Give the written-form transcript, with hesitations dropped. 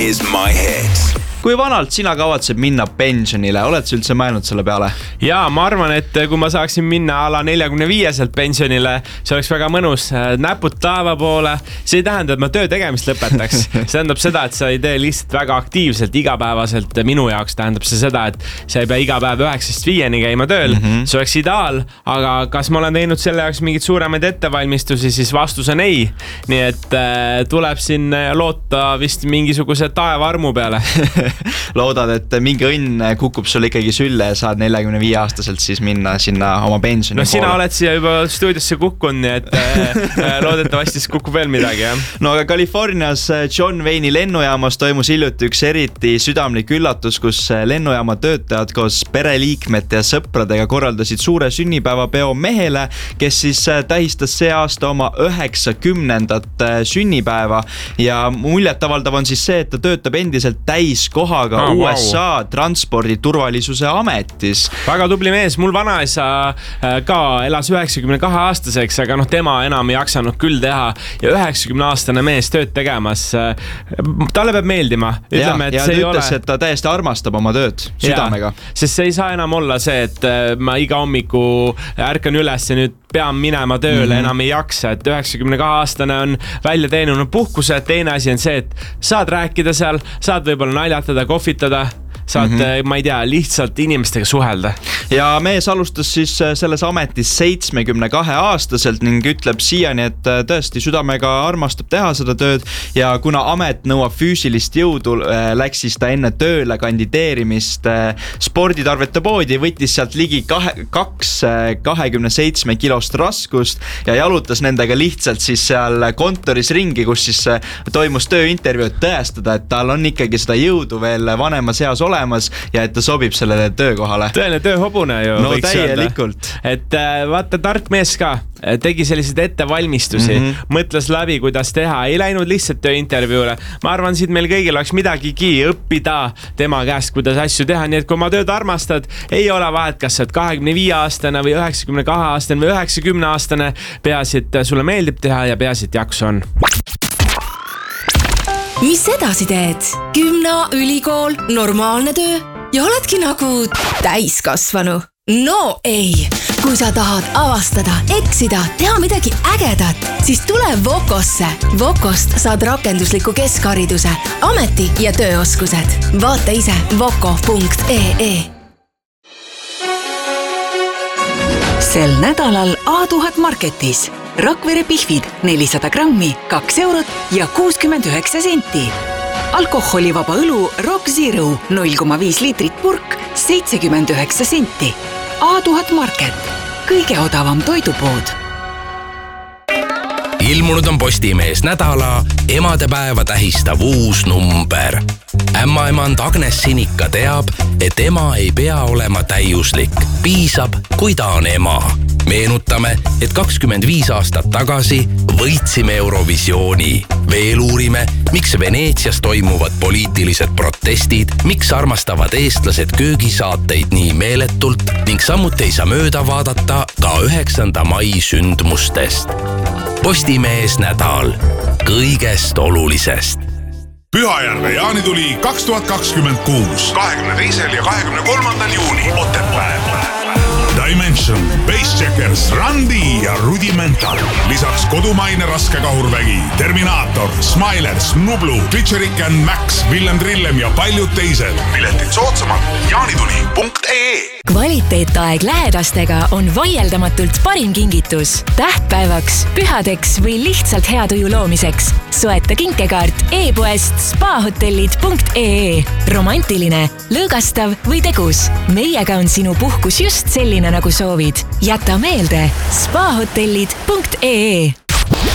is my hit. Kui vanalt sina kavatseb minna pensionile? Oled sa üldse mõelnud selle peale? Jaa, ma arvan, et kui ma saaksin minna ala 45 pensionile, see oleks väga mõnus. Näpud taeva poole. See ei tähenda, et ma töö tegemist lõpetaks. See tähendab seda, et sa ei tee lihtsalt väga aktiivselt, igapäevaselt. Minu jaoks tähendab see seda, et sa ei pea iga päev 9-5 käima tööl. See oleks ideaal, aga kas ma olen teinud selle jaoks mingid suuremaid ettevalmistusi, siis vastus on ei. Nii et tuleb siin loota vist mingisuguse taevaarmu peale. Loodad, et mingi õnn kukub sulle ikkagi sülle ja saad 45 aastaselt siis minna sinna oma pensioni poole. Sina oled siia juba stuudiosse kukkunud, nii et loodetavasti siis kukub veel midagi. Jah? No aga Californias John Wayne'i lennujaamas toimus hiljuti üks eriti südamlik üllatus, kus lennujaama töötajad koos pereliikmete ja sõpradega korraldasid suure sünnipäevapeo mehele, kes siis tähistas see aasta oma 90. sünnipäeva ja muljetavaldav on siis see, et ta töötab endiselt kohaga USA transporditurvalisuse ametis. Väga tubli mees, mul vanaisa ka elas 92 aastaseks, aga tema enam ei jaksanud küll teha ja 90-aastane mees tööd tegemas. Talle peab meeldima. Ütleme, ja ta ütles, et ta täiesti armastab oma tööd südamega. Sest see ei saa enam olla see, et ma iga hommiku ärkan üles ja nüüd pean minema tööle, enam ei jaksa, et 92-aastane on välja teinud puhkuse, teine asi on see, et saad rääkida seal, saad võib-olla naljatada, kohvitada, saad, ma ei tea, lihtsalt inimestega suhelda. Ja mees alustas siis selles ametis 72-aastaselt ning ütleb siiani, et tõesti südamega armastab teha seda tööd ja kuna amet nõuab füüsilist jõudu, läks siis ta enne tööle kandideerimist sporditarvete poodi, võttis sealt ligi 2 27 kilost raskust ja jalutas nendega lihtsalt siis seal kontoris ringi, kus siis toimus tööintervjuu, et tõestada, et tal on ikkagi seda jõudu veel vanemas eas olemas ja et ta sobib sellele töökohale. Tõeline tööhobune ju. No täielikult. Et vaata, tark mees ka tegi selliseid ettevalmistusi, mõtles läbi, kuidas teha, ei läinud lihtsalt tööintervjuule. Ma arvan, siit meil kõigil oleks midagigi õppida tema käest, kuidas asju teha, nii et kui oma tööd armastad, ei ole vahet, kas sa oled 25-aastane või 92-aastane või 90-aastane, peaasi, et sulle meeldib teha ja peaasi, et jaksu on. Mis edasi teed? Gümna, ülikool, normaalne töö ja oledki nagu täiskasvanu? No ei! Kui sa tahad avastada, eksida, teha midagi ägedat, siis tule Vokosse. Vokost saad rakendusliku keskhariduse, ameti ja tööoskused. Vaata ise voko.ee. Sel nädalal A1000 Marketis Rakvere pihvid 400 grammi, 2 eurot ja 69 senti. Alkoholivaba õlu Rock Zero 0,5 liitrit purk 79 senti. A1000 Market, kõige odavam toidupood. Ilmunud on Postimees nädala emadepäeva tähistav uus number. Ämmaemand Agnes Sinika teab, et ema ei pea olema täiuslik. Piisab, kui ta on ema. Meenutame, et 25 aastat tagasi võitsime Eurovisiooni. Veel uurime, miks Veneetsias toimuvad poliitilised protestid, miks armastavad eestlased köögisaateid nii meeletult ning samuti ei saa mööda vaadata ka 9. mai sündmustest. Postimees nädal kõigest olulisest. Pühajärve jaanituli 2026. 22. ja 23. juuni Otepääl. Dimension, Bassjackers, Randi ja Rudimental. Lisaks kodumaine raskekahurvägi, Terminaator, Smilers, Nublu, Twitcherik and Max, Willem Trillem ja paljud teised. Piletid sootsamalt jaanituli.ee. Kvaliteetaeg lähedastega on vaieldamatult parim kingitus. Tähtpäevaks, pühadeks või lihtsalt hea tuju loomiseks. Soeta kinkekaart e-poest spahotellid.ee. Romantiline, lõõgastav või tegus. Meiega on sinu puhkus just selline, nagu soovid. Jäta meelde spahotellid.ee.